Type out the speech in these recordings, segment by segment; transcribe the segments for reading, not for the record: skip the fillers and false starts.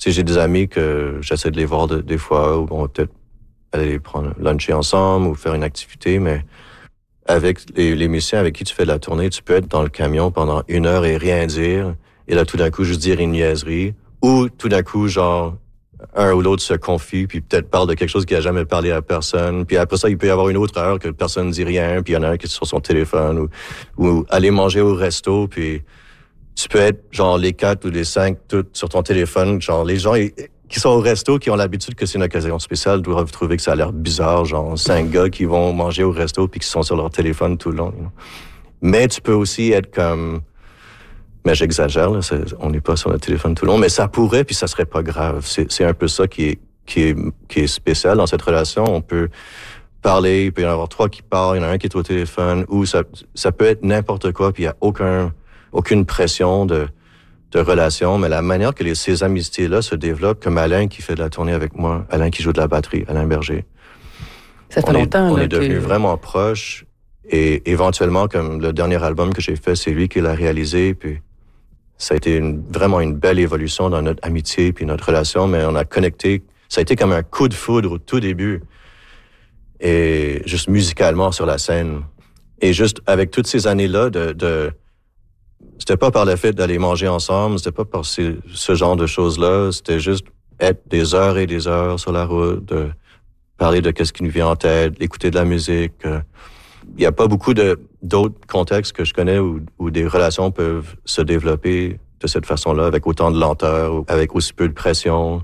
j'ai des amis que j'essaie de les voir des fois, ou on va peut-être aller prendre luncher ensemble ou faire une activité, mais avec les musiciens avec qui tu fais de la tournée, tu peux être dans le camion pendant 1 heure et rien dire, et là, tout d'un coup, juste dire une niaiserie, ou tout d'un coup, genre, un ou l'autre se confie, puis peut-être parle de quelque chose qui a jamais parlé à personne, puis après ça, il peut y avoir une autre heure que personne ne dit rien, puis il y en a un qui est sur son téléphone, ou aller manger au resto, puis tu peux être, genre, les 4 ou les 5, tous sur ton téléphone, genre, les gens qui sont au resto, qui ont l'habitude que c'est une occasion spéciale, doivent trouver que ça a l'air bizarre, genre 5 gars qui vont manger au resto puis qui sont sur leur téléphone tout le long. Mais tu peux aussi être comme... Mais j'exagère, là, on n'est pas sur notre téléphone tout le long, mais ça pourrait puis ça serait pas grave. C'est un peu ça qui est spécial dans cette relation. On peut parler, il peut y en avoir 3 qui parlent, il y en a un qui est au téléphone, ou ça peut être n'importe quoi puis il y a aucune pression de relation, mais la manière que ces amitiés-là se développent, comme Alain qui fait de la tournée avec moi, Alain qui joue de la batterie, Alain Berger. Ça fait longtemps. On est devenus vraiment proches, et éventuellement, comme le dernier album que j'ai fait, c'est lui qui l'a réalisé, puis ça a été vraiment une belle évolution dans notre amitié puis notre relation, mais on a connecté. Ça a été comme un coup de foudre au tout début, et juste musicalement sur la scène. Et juste avec toutes ces années-là c'était pas par le fait d'aller manger ensemble, c'était pas par ce genre de choses-là, c'était juste être des heures et des heures sur la route, de parler de qu'est-ce qui nous vient en tête, écouter de la musique. Il y a pas beaucoup d'autres contextes que je connais où des relations peuvent se développer de cette façon-là, avec autant de lenteur, ou avec aussi peu de pression.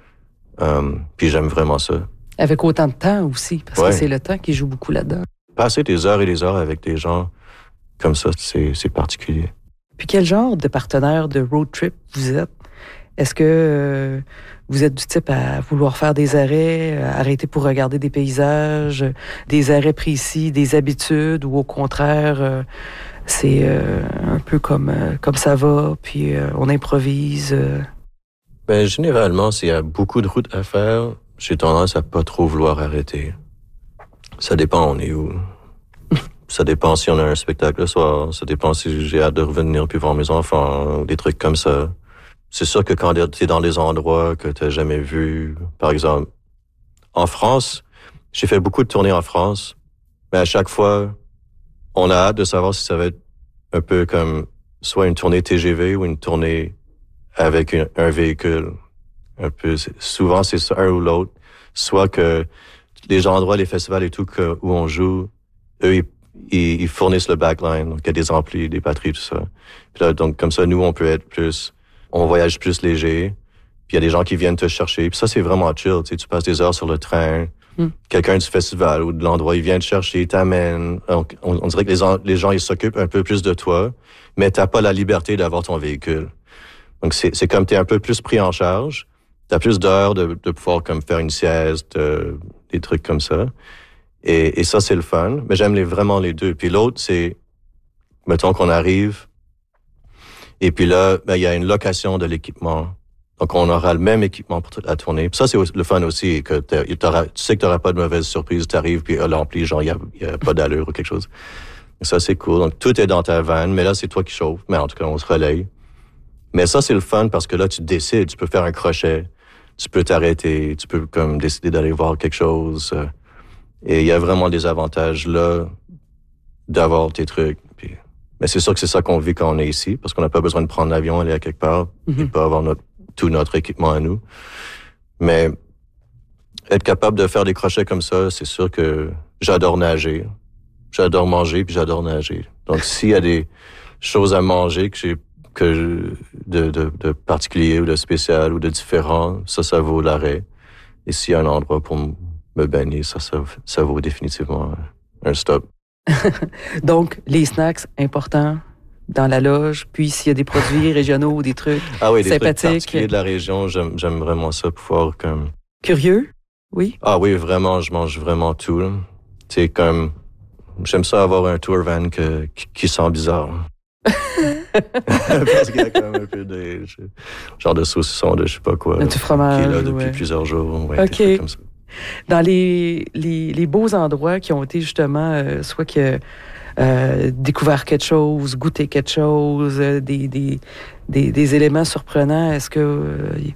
Puis j'aime vraiment ça. Avec autant de temps aussi, parce que c'est le temps qui joue beaucoup là-dedans. Passer des heures et des heures avec des gens comme ça, c'est particulier. Puis quel genre de partenaire de road trip vous êtes? Est-ce que vous êtes du type à vouloir faire des arrêts, arrêter pour regarder des paysages, des arrêts précis, des habitudes, ou au contraire, c'est un peu comme ça va, puis on improvise? Ben, généralement, s'il y a beaucoup de routes à faire, j'ai tendance à pas trop vouloir arrêter. Ça dépend, on est où. Ça dépend si on a un spectacle le soir. Ça dépend si j'ai hâte de revenir puis voir mes enfants, des trucs comme ça. C'est sûr que quand t'es dans des endroits que t'as jamais vus, par exemple, en France, j'ai fait beaucoup de tournées en France, mais à chaque fois, on a hâte de savoir si ça va être un peu comme soit une tournée TGV ou une tournée avec un véhicule. Un peu, souvent c'est ça, un ou l'autre. Soit que les endroits, les festivals et tout où on joue, eux, ils fournissent le backline, donc il y a des amplis, des batteries, tout ça. Puis là, donc comme ça, nous, on peut être on voyage plus léger, puis il y a des gens qui viennent te chercher, puis ça, c'est vraiment chill, tu sais, tu passes des heures sur le train, quelqu'un du festival ou de l'endroit, il vient te chercher, il t'amène. Donc, on dirait que les gens, ils s'occupent un peu plus de toi, mais t'as pas la liberté d'avoir ton véhicule. Donc c'est comme t'es un peu plus pris en charge, t'as plus d'heures de pouvoir comme faire une sieste, des trucs comme ça. Et ça, c'est le fun. Mais j'aime vraiment les deux. Puis l'autre, c'est, mettons qu'on arrive, et puis là, ben, il y a une location de l'équipement. Donc, on aura le même équipement pour toute la tournée. Puis ça, c'est le fun aussi, que tu sais que t'auras pas de mauvaise surprise. T'arrives, puis l'ampli, genre, il y a pas d'allure ou quelque chose. Et ça, c'est cool. Donc, tout est dans ta vanne, mais là, c'est toi qui chauffes. Mais en tout cas, on se relaye. Mais ça, c'est le fun parce que là, tu décides. Tu peux faire un crochet. Tu peux t'arrêter. Tu peux comme décider d'aller voir quelque chose. Et il y a vraiment des avantages là d'avoir tes trucs. Puis, mais c'est sûr que c'est ça qu'on vit quand on est ici, parce qu'on n'a pas besoin de prendre l'avion, aller à quelque part, et pas avoir tout notre équipement à nous. Mais être capable de faire des crochets comme ça, c'est sûr que j'adore nager. J'adore manger, puis j'adore nager. Donc, s'il y a des choses à manger de particulier ou de spécial ou de différent, ça vaut l'arrêt. Et s'il y a un endroit pour me baigner, ça vaut définitivement un stop. Donc, les snacks, importants dans la loge. Puis, s'il y a des produits régionaux ou des trucs des sympathiques. Trucs particuliers de la région, j'aime vraiment ça, pouvoir comme... Curieux, oui? Ah oui, vraiment, je mange vraiment tout. Tu sais, comme... J'aime ça avoir un tour van qui sent bizarre. Parce qu'il y a quand même un peu de... genre de saucisson de je sais pas quoi. Du fromage, qui est là depuis plusieurs jours. Ouais, OK. Des trucs comme ça. Dans les beaux endroits qui ont été justement, soit que découvert quelque chose, goûté quelque chose, des éléments surprenants, est-ce que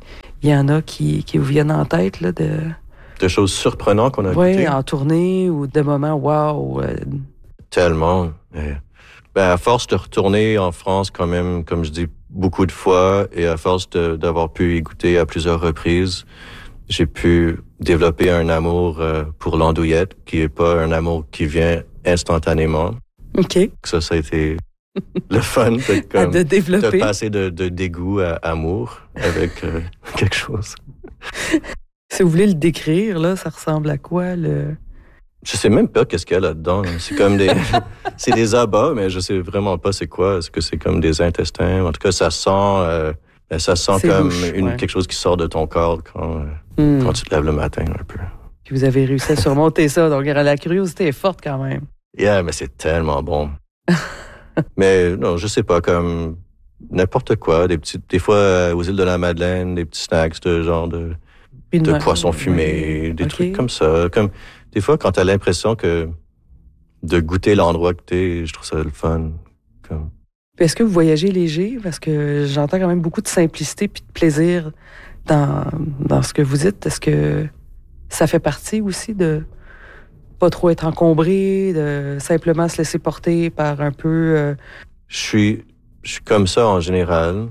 Il y en a qui vous viennent en tête, là, De choses surprenantes qu'on a oui, goûtées. en tournée ou de moments, wow. Tellement. À force de retourner en France quand même, comme je dis, beaucoup de fois, et à force d'avoir pu y goûter à plusieurs reprises, j'ai pu développer un amour pour l'andouillette, qui est pas un amour qui vient instantanément. OK. Ça a été le fun de développer. De passer de dégoût à amour avec quelque chose. Si vous voulez le décrire, là, ça ressemble à quoi, Je sais même pas qu'est-ce qu'il y a là-dedans. C'est comme c'est des abats, mais je sais vraiment pas c'est quoi. Est-ce que c'est comme des intestins? En tout cas, ça sent comme louche, quelque chose qui sort de ton corps quand tu te lèves le matin un peu. Puis vous avez réussi à surmonter ça, donc la curiosité est forte quand même. Yeah, mais c'est tellement bon. Mais non, je sais pas, comme n'importe quoi, des fois aux îles de la Madeleine, des petits snacks de genre de poisson fumé, des trucs comme ça. Comme des fois, quand t'as l'impression que de goûter l'endroit que t'es, je trouve ça le fun. Comme... Puis est-ce que vous voyagez léger? Parce que j'entends quand même beaucoup de simplicité puis de plaisir dans ce que vous dites. Est-ce que ça fait partie aussi de pas trop être encombré, de simplement se laisser porter par un peu... Je suis comme ça en général.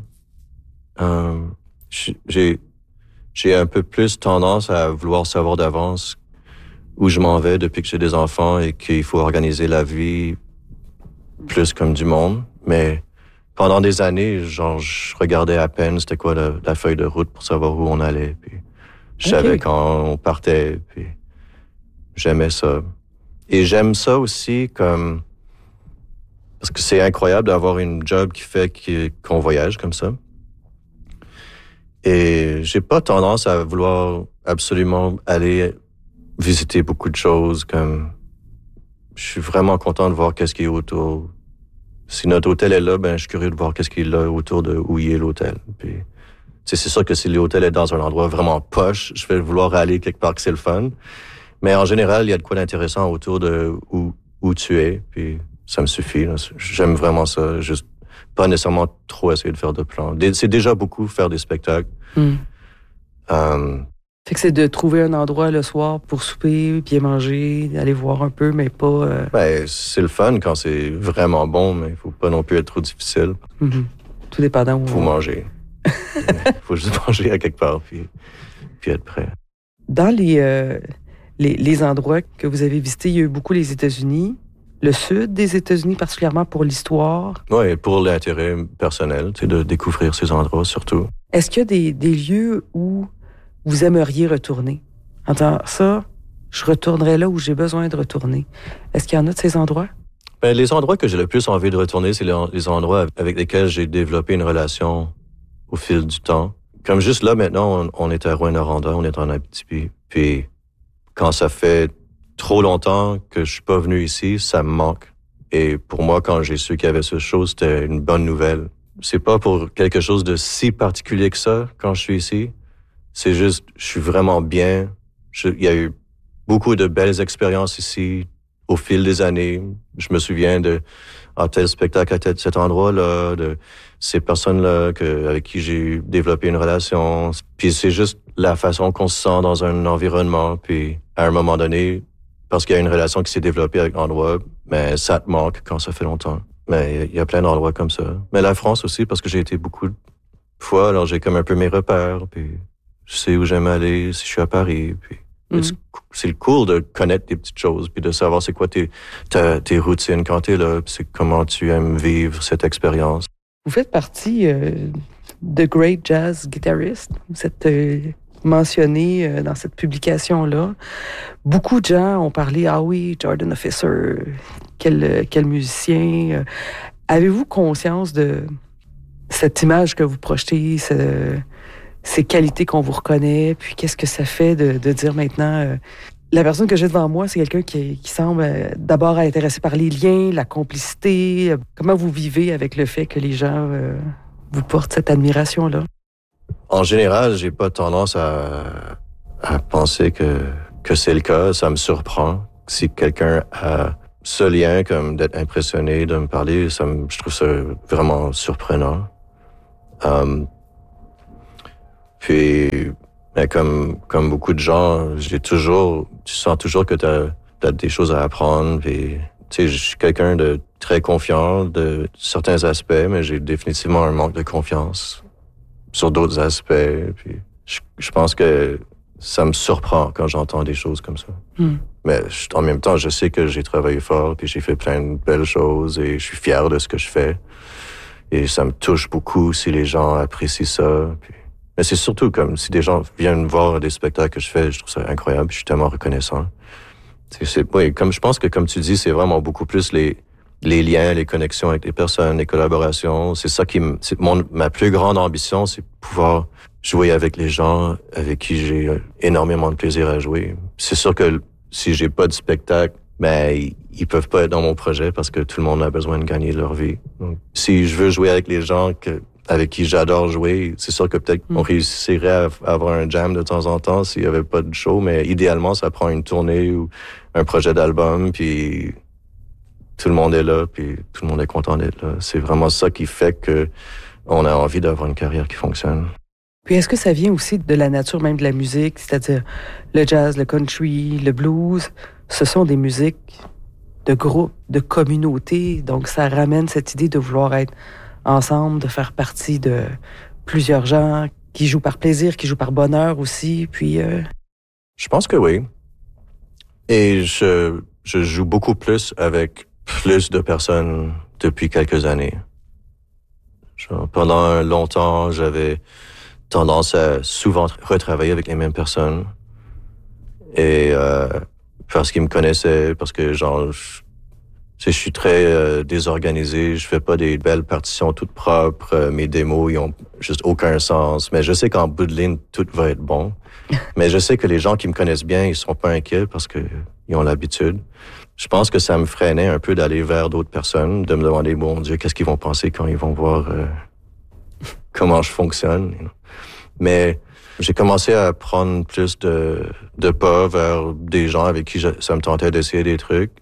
J'ai un peu plus tendance à vouloir savoir d'avance où je m'en vais depuis que j'ai des enfants et qu'il faut organiser la vie plus comme du monde. Mais pendant des années, genre, je regardais à peine c'était quoi la feuille de route pour savoir où on allait. Puis je savais quand on partait. Puis j'aimais ça. Et j'aime ça aussi comme... Parce que c'est incroyable d'avoir une job qui fait qu'on voyage comme ça. Et j'ai pas tendance à vouloir absolument aller visiter beaucoup de choses. Comme je suis vraiment content de voir qu'est-ce qui est autour. Si notre hôtel est là, je suis curieux de voir qu'est-ce qui est là autour de où il est l'hôtel. Puis, c'est sûr que si l'hôtel est dans un endroit vraiment poche, je vais vouloir aller quelque part que c'est le fun. Mais en général, il y a de quoi d'intéressant autour de où tu es. Puis ça me suffit. Là. J'aime vraiment ça. Juste pas nécessairement trop essayer de faire de plans. C'est déjà beaucoup faire des spectacles. Fait que c'est de trouver un endroit le soir pour souper, bien manger, aller voir un peu, mais pas... c'est le fun quand c'est vraiment bon, mais il faut pas non plus être trop difficile. Tout dépendant où... Faut manger. Faut juste manger à quelque part, puis être prêt. Dans les endroits que vous avez visités, il y a eu beaucoup les États-Unis, le sud des États-Unis, particulièrement pour l'histoire. Oui, pour l'intérêt personnel, de découvrir ces endroits surtout. Est-ce qu'il y a des lieux où vous aimeriez retourner? En disant, ça, je retournerai là où j'ai besoin de retourner. Est-ce qu'il y en a de ces endroits? Les endroits que j'ai le plus envie de retourner, c'est les endroits avec lesquels j'ai développé une relation au fil du temps. Comme juste là, maintenant, on est à Rouyn-Noranda, on est en Abitibi. Puis, quand ça fait trop longtemps que je suis pas venu ici, ça me manque. Et pour moi, quand j'ai su qu'il y avait ce show, c'était une bonne nouvelle. C'est pas pour quelque chose de si particulier que ça, quand je suis ici. C'est juste, je suis vraiment bien. Il y a eu beaucoup de belles expériences ici au fil des années. Je me souviens de tel spectacle à cet endroit-là, de ces personnes-là avec qui j'ai développé une relation. Puis c'est juste la façon qu'on se sent dans un environnement. Puis à un moment donné, parce qu'il y a une relation qui s'est développée avec l'endroit, mais ça te manque quand ça fait longtemps. Mais il y a plein d'endroits comme ça. Mais la France aussi, parce que j'ai été beaucoup de fois, alors j'ai comme un peu mes repères, puis je sais où j'aime aller si je suis à Paris. Puis c'est cool de connaître des petites choses, puis de savoir c'est quoi tes routines quand t'es là, puis c'est comment tu aimes vivre cette expérience. Vous faites partie de Great Jazz Guitarist. Vous êtes mentionné dans cette publication-là. Beaucoup de gens ont parlé, ah oui, Jordan Officer, quel musicien. Avez-vous conscience de cette image que vous projetez, ces qualités qu'on vous reconnaît, puis qu'est-ce que ça fait de dire maintenant... la personne que j'ai devant moi, c'est quelqu'un qui semble d'abord intéressé par les liens, la complicité. Comment vous vivez avec le fait que les gens vous portent cette admiration-là? En général, j'ai pas tendance à penser que c'est le cas. Ça me surprend. Si quelqu'un a ce lien, comme d'être impressionné, de me parler, je trouve ça vraiment surprenant. Puis, Mais comme beaucoup de gens, tu sens toujours que t'as des choses à apprendre. Puis, tu sais, je suis quelqu'un de très confiant de certains aspects, mais j'ai définitivement un manque de confiance sur d'autres aspects. Puis, je pense que ça me surprend quand j'entends des choses comme ça. Mais en même temps, je sais que j'ai travaillé fort, puis j'ai fait plein de belles choses et je suis fier de ce que je fais. Et ça me touche beaucoup si les gens apprécient ça. Puis... Mais c'est surtout comme si des gens viennent voir des spectacles que je fais, je trouve ça incroyable, je suis tellement reconnaissant. Oui, comme je pense que comme tu dis, c'est vraiment beaucoup plus les liens, les connexions avec les personnes, les collaborations. C'est ça ma plus grande ambition, c'est pouvoir jouer avec les gens avec qui j'ai énormément de plaisir à jouer. C'est sûr que si j'ai pas de spectacle, ben ils peuvent pas être dans mon projet parce que tout le monde a besoin de gagner leur vie. Donc, si je veux jouer avec les gens avec qui j'adore jouer, c'est sûr que peut-être on réussirait à avoir un jam de temps en temps s'il y avait pas de show, mais idéalement ça prend une tournée ou un projet d'album, puis tout le monde est là, puis tout le monde est content d'être là. C'est vraiment ça qui fait que on a envie d'avoir une carrière qui fonctionne. Puis est-ce que ça vient aussi de la nature même de la musique, c'est-à-dire le jazz, le country, le blues, ce sont des musiques de groupe, de communauté, donc ça ramène cette idée de vouloir être ensemble, de faire partie de plusieurs gens qui jouent par plaisir, qui jouent par bonheur aussi, puis... Je pense que oui. Et je joue beaucoup plus avec plus de personnes depuis quelques années. Pendant longtemps, j'avais tendance à souvent retravailler avec les mêmes personnes. Et parce qu'ils me connaissaient, parce que je suis très désorganisé, je fais pas des belles partitions toutes propres, mes démos, ils ont juste aucun sens. Mais je sais qu'en bout de ligne, tout va être bon. Mais je sais que les gens qui me connaissent bien, ils sont pas inquiets parce que ils ont l'habitude. Je pense que ça me freinait un peu d'aller vers d'autres personnes, de me demander, bon Dieu, qu'est-ce qu'ils vont penser quand ils vont voir comment je fonctionne. Mais j'ai commencé à prendre plus de pas vers des gens avec qui ça me tentait d'essayer des trucs.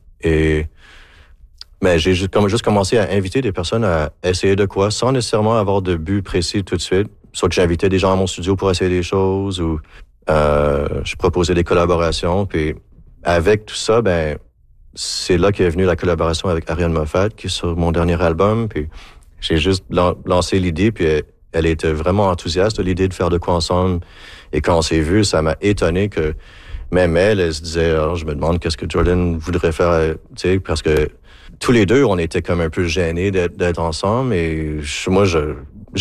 Mais j'ai juste commencé à inviter des personnes à essayer de quoi, sans nécessairement avoir de but précis tout de suite. Soit que j'invitais des gens à mon studio pour essayer des choses, ou je proposais des collaborations. Puis avec tout ça, ben c'est là qu'est venue la collaboration avec Ariane Moffat, qui est sur mon dernier album. Puis j'ai juste lancé l'idée, puis elle était vraiment enthousiaste de l'idée de faire de quoi ensemble. Et quand on s'est vu, ça m'a étonné que même elle se disait, je me demande qu'est-ce que Jordan voudrait faire, tu sais, parce que tous les deux, on était comme un peu gênés d'être ensemble. Et moi, je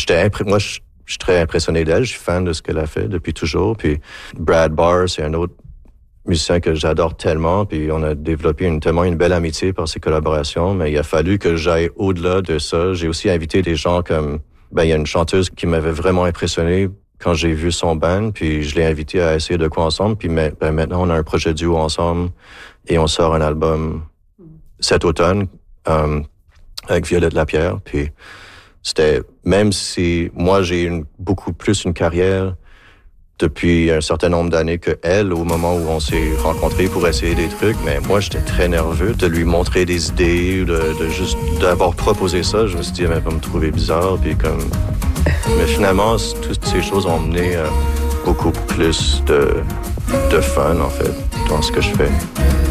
suis très impressionné d'elle. Je suis fan de ce qu'elle a fait depuis toujours. Puis Brad Barr, c'est un autre musicien que j'adore tellement. Puis on a développé tellement une belle amitié par ces collaborations. Mais il a fallu que j'aille au-delà de ça. J'ai aussi invité des gens comme... il y a une chanteuse qui m'avait vraiment impressionné quand j'ai vu son band. Puis je l'ai invité à essayer de quoi ensemble. Puis maintenant, on a un projet duo ensemble. Et on sort un album cet automne avec Violette Lapierre. Puis c'était, même si moi j'ai beaucoup plus une carrière depuis un certain nombre d'années que elle, au moment où on s'est rencontrés pour essayer des trucs, mais moi j'étais très nerveux de lui montrer des idées, de juste d'avoir proposé ça. Je me suis dit, elle va me trouver bizarre, puis comme... Mais finalement, toutes ces choses ont mené à beaucoup plus de fun, en fait, dans ce que je fais.